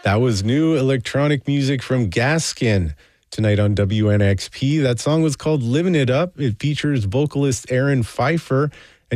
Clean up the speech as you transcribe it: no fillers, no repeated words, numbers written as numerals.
That was new electronic music from Gaskin tonight on WNXP. That song was called Living It Up. It features vocalist Aaron Pfeiffer.